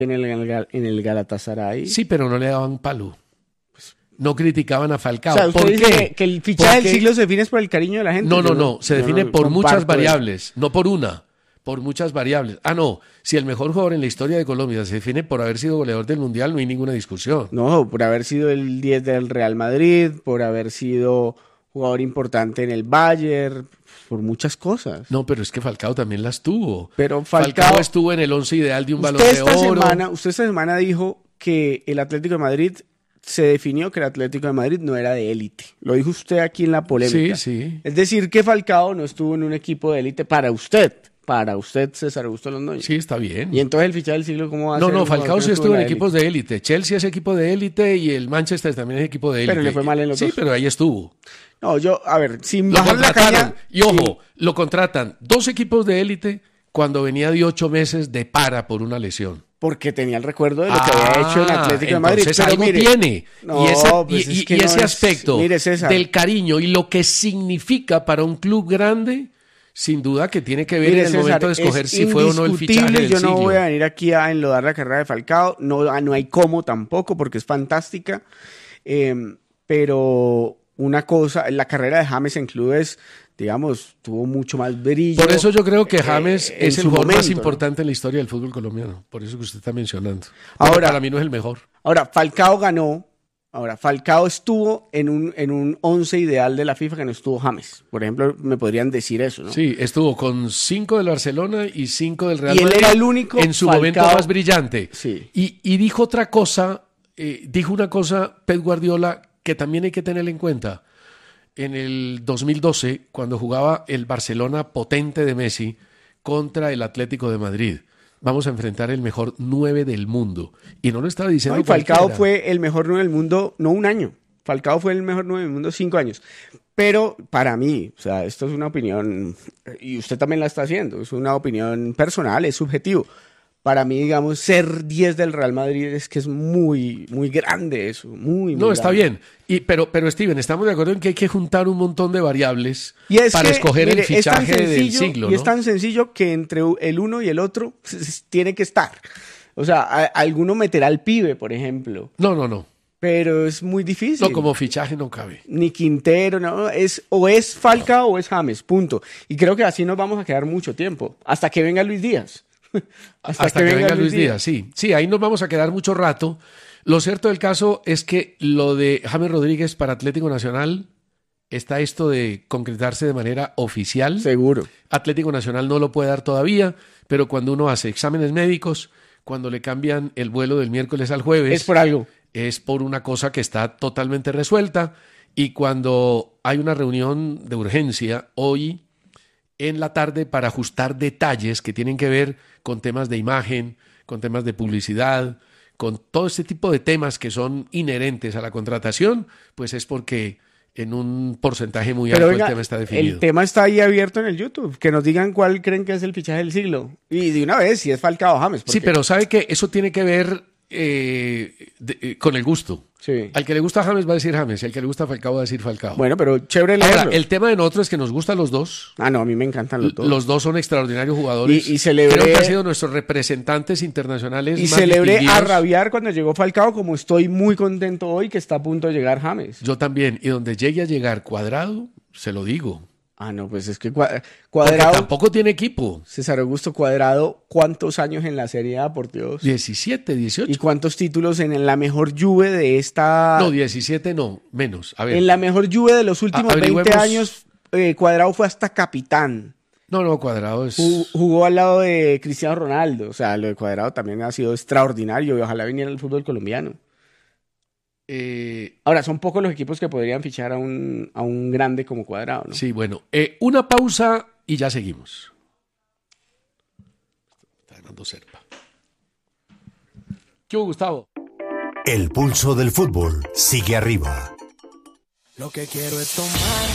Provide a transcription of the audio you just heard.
en el Galatasaray. Sí, pero no le daban palo. No criticaban a Falcao. O sea, usted ¿Por dice qué? que el fichaje del Porque- siglo se define por el cariño de la gente. No. Se define por muchas comparto eso. variables, no por una. Por muchas variables. No. Si el mejor jugador en la historia de Colombia se define por haber sido goleador del Mundial, no hay ninguna discusión. No, por haber sido el 10 del Real Madrid, por haber sido jugador importante en el Bayern, por muchas cosas. No, pero es que Falcao también las tuvo. Pero Falcao estuvo en el 11 ideal de un Balón usted de Oro. usted esta semana dijo que el Atlético de Madrid se definió que el Atlético de Madrid no era de élite. Lo dijo usted aquí en la polémica. Sí. Es decir, que Falcao no estuvo en un equipo de élite para usted. Para usted, César Augusto Londoño. Sí, está bien. Y entonces el fichaje del siglo, ¿cómo va a ser? No, Falcao sí estuvo en élite? equipos de élite. Chelsea es equipo de élite y el Manchester también es equipo de élite. Pero le fue mal en los dos. Sí, pero ahí estuvo. No, a ver, sin Lo bajar la contrataron. caña. Y ojo, sí. lo contratan 2 equipos de élite cuando venía de 8 meses de para por una lesión. Porque tenía el recuerdo de lo que había hecho en Atlético de Madrid. Entonces Pero algo mire, tiene. no, pues es que y no ese es- aspecto mire, César. del cariño y lo que significa para un club grande, sin duda que tiene que ver Mire, en el César, momento de escoger es si fue o no el fichaje indiscutible. del Yo no siglo. voy a venir aquí a enlodar la carrera de Falcao. No hay cómo tampoco, porque es fantástica. Pero una cosa, la carrera de James en clubes, digamos, tuvo mucho más brillo. Por eso yo creo que James en es el su jugador más momento, ¿no? importante en la historia del fútbol colombiano. Por eso que usted está mencionando. Ahora- Pero para mí no es el mejor. Ahora, Falcao ganó. Ahora, Falcao estuvo en un 11 ideal de la FIFA que no estuvo James. Por ejemplo, me podrían decir eso, ¿no? Sí, estuvo con 5 del Barcelona y 5 del Real Y él Madrid. era el único en su Falcao- momento más brillante. Sí. Y dijo otra cosa, dijo una cosa Pep Guardiola que también hay que tener en cuenta. En el 2012, cuando jugaba el Barcelona potente de Messi contra el Atlético de Madrid, vamos a enfrentar el mejor 9 del mundo. Y no lo estaba diciendo No, y Falcao cualquiera. fue el mejor 9 del mundo, no un año. Falcao fue el mejor 9 del mundo 5 años. Pero para mí, o sea, esto es una opinión, y usted también la está haciendo, es una opinión personal, es subjetivo. Para mí, digamos, ser 10 del Real Madrid es que es muy, muy grande eso, muy No, está grande. bien. Pero Steven, estamos de acuerdo en que hay que juntar un montón de variables Y es para que, escoger mire, el fichaje del siglo, Y ¿no? es tan sencillo que entre el uno y el otro tiene que estar. O sea, alguno meterá al pibe, por ejemplo, No. pero es muy difícil. No, como fichaje no cabe. Ni Quintero, no, o es Falcao o es James, punto. Y creo que así nos vamos a quedar mucho tiempo, hasta que venga Luis Díaz. Hasta que venga Luis Díaz, sí. Sí, ahí nos vamos a quedar mucho rato. Lo cierto del caso es que lo de James Rodríguez para Atlético Nacional está esto de concretarse de manera oficial. Seguro. Atlético Nacional no lo puede dar todavía, pero cuando uno hace exámenes médicos, cuando le cambian el vuelo del miércoles al jueves, Es por algo. es por una cosa que está totalmente resuelta. Y cuando hay una reunión de urgencia hoy en la tarde para ajustar detalles que tienen que ver con temas de imagen, con temas de publicidad, con todo este tipo de temas que son inherentes a la contratación, pues es porque en un porcentaje muy alto venga, el tema está definido. el tema está ahí abierto en el YouTube. Que nos digan cuál creen que es el fichaje del siglo. Y de una vez, si es Falcao o James. Sí, porque- pero sabe que eso tiene que ver con el gusto. Sí. Al que le gusta James va a decir James y al que le gusta Falcao va a decir Falcao. Bueno, pero chévere Ahora, leerlo. el tema de nosotros es que nos gustan los dos. Ah, no, a mí me encantan los dos. Los dos son extraordinarios jugadores. Y celebré- Creo que han sido nuestros representantes internacionales Y más celebré a distinguidos. rabiar cuando llegó Falcao, como estoy muy contento hoy que está a punto de llegar James. Yo también. Y donde llegue a llegar Cuadrado, se lo digo. Ah, no, pues es que Porque Cuadrado, tampoco tiene equipo. César Augusto Cuadrado, ¿cuántos años en la Serie A, por Dios? 17, 18. ¿Y cuántos títulos en la mejor Juve de esta... No, 17 no, menos. A ver. En la mejor Juve de los últimos 20 averigüemos- años, Cuadrado fue hasta capitán. No, Cuadrado es... Jugó al lado de Cristiano Ronaldo. O sea, lo de Cuadrado también ha sido extraordinario y ojalá viniera el fútbol colombiano. Ahora, son pocos los equipos que podrían fichar a un grande como Cuadrado, ¿no? Sí, bueno. Una pausa y ya seguimos. Está ganando Serpa. ¿Qué hubo, Gustavo? El pulso del fútbol sigue arriba. Lo que quiero es tomar